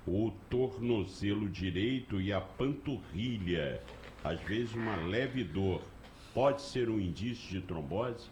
o tornozelo direito e a panturrilha. Às vezes uma leve dor. Pode ser um indício de trombose?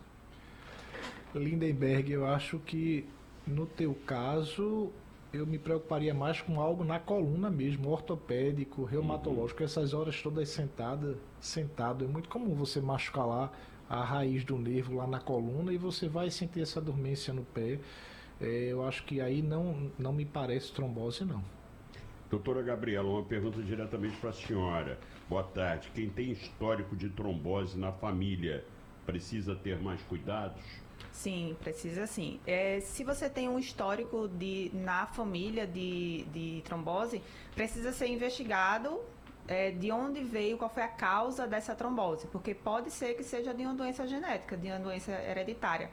Lindenberg, eu acho que no teu caso eu me preocuparia mais com algo na coluna mesmo, ortopédico, reumatológico. Essas horas todas sentado, é muito comum você machucar lá a raiz do nervo lá na coluna e você vai sentir essa dormência no pé. Eu acho que aí não me parece trombose, não. Doutora Gabriela, uma pergunta diretamente para a senhora. Boa tarde. Quem tem histórico de trombose na família precisa ter mais cuidados? Sim, precisa sim. Se você tem um histórico na família de trombose, precisa ser investigado de onde veio, qual foi a causa dessa trombose, porque pode ser que seja de uma doença genética, de uma doença hereditária.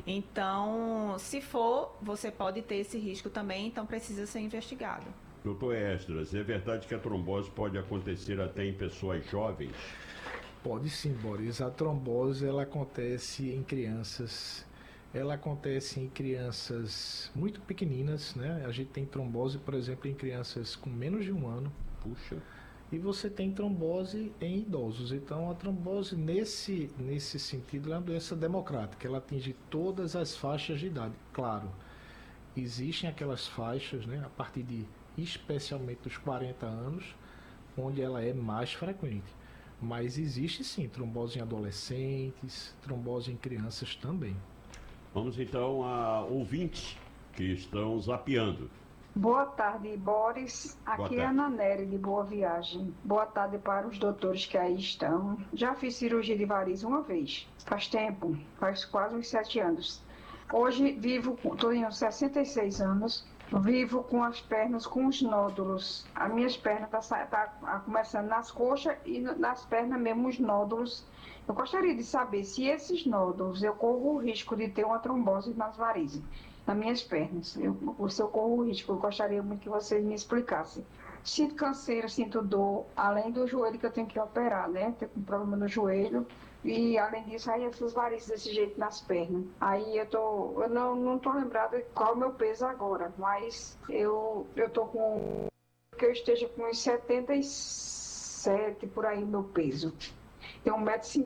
Então, se for, você pode ter esse risco também, então precisa ser investigado. Doutor Esdras, é verdade que a trombose pode acontecer até em pessoas jovens? Pode sim, Boris. A trombose ela acontece em crianças. Ela acontece em crianças muito pequeninas, né? A gente tem trombose, por exemplo, em crianças com menos de 1 ano. Puxa. E você tem trombose em idosos. Então, a trombose, nesse sentido, é uma doença democrática. Ela atinge todas as faixas de idade. Claro, existem aquelas faixas, né, a partir de, especialmente dos 40 anos, onde ela é mais frequente. Mas existe sim trombose em adolescentes, trombose em crianças também. Vamos então a ouvintes que estão zapeando. Boa tarde, Boris. Aqui é a Ana Nery, de Boa Viagem. Boa tarde para os doutores que aí estão. Já fiz cirurgia de varizes uma vez. Faz tempo, faz quase uns 7 anos. Hoje estou em 66 anos, vivo com as pernas com os nódulos. As minhas pernas tá começando nas coxas e nas pernas mesmo os nódulos. Eu gostaria de saber se esses nódulos eu corro o risco de ter uma trombose nas varizes. Nas minhas pernas, se eu corro o risco, eu gostaria muito que vocês me explicassem. Sinto canseira, sinto dor, além do joelho que eu tenho que operar, né? Tenho um problema no joelho e além disso, aí essas varizes desse jeito nas pernas. Aí eu não tô lembrada qual é o meu peso agora, mas eu tô com, que eu esteja com uns 77 por aí meu peso. Tenho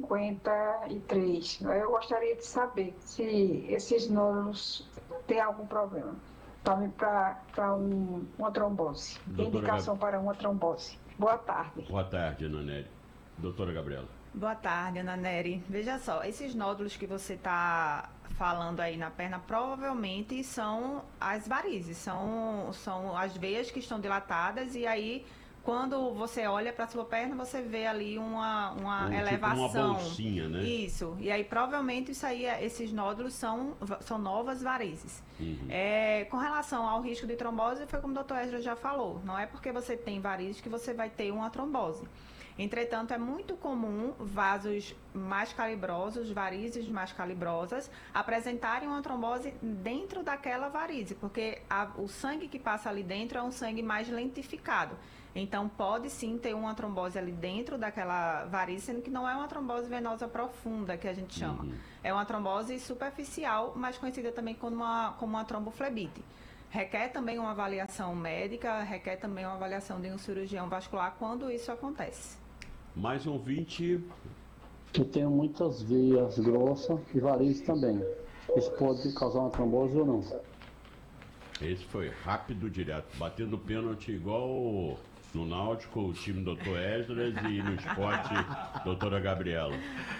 1,53 m. Eu gostaria de saber se esses nódulos têm algum problema para uma trombose. Indicação para uma trombose. Boa tarde. Boa tarde, Ana Nery. Doutora Gabriela. Boa tarde, Ana Nery. Veja só, esses nódulos que você está falando aí na perna provavelmente são as varizes, são as veias que estão dilatadas e aí quando você olha para a sua perna, você vê ali uma elevação. Tipo uma bolsinha, né? Isso. E aí, provavelmente, esses nódulos são novas varizes. Uhum. Com relação ao risco de trombose, foi como o Dr. Esdras já falou. Não é porque você tem varizes que você vai ter uma trombose. Entretanto, é muito comum vasos mais calibrosos, varizes mais calibrosas, apresentarem uma trombose dentro daquela varize, porque o sangue que passa ali dentro é um sangue mais lentificado. Então, pode sim ter uma trombose ali dentro daquela varize, sendo que não é uma trombose venosa profunda, que a gente chama. Uhum. É uma trombose superficial, mas conhecida também como uma tromboflebite. Requer também uma avaliação médica, requer também uma avaliação de um cirurgião vascular quando isso acontece. Mais um ouvinte. Eu tenho muitas veias grossas e varizes também. Isso pode causar uma trombose ou não? Esse foi rápido, direto, batendo pênalti igual no Náutico, o time do Dr. Esdras, e no esporte, doutora Gabriela.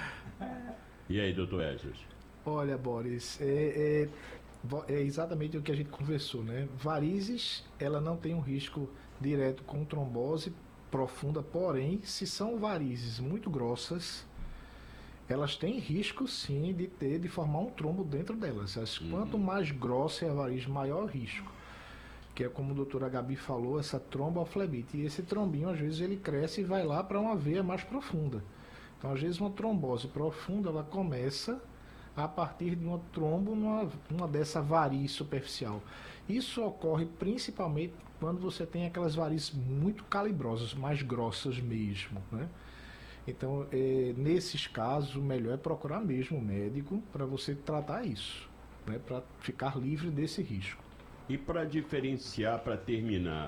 E aí, doutor Esdras? Olha, Boris, é exatamente o que a gente conversou, né? Varizes, ela não tem um risco direto com trombose profunda, porém, se são varizes muito grossas, elas têm risco sim de formar um trombo dentro delas. Quanto mais grossa é a variz, maior o risco. Que é como a doutora Gabi falou, essa tromboflebite. E esse trombinho, às vezes, ele cresce e vai lá para uma veia mais profunda. Então, às vezes, uma trombose profunda, ela começa a partir de uma trombo numa dessa variz superficial. Isso ocorre principalmente quando você tem aquelas varizes muito calibrosas, mais grossas mesmo, né? Então, nesses casos, o melhor é procurar mesmo o médico para você tratar isso, né? Para ficar livre desse risco. E para diferenciar, para terminar,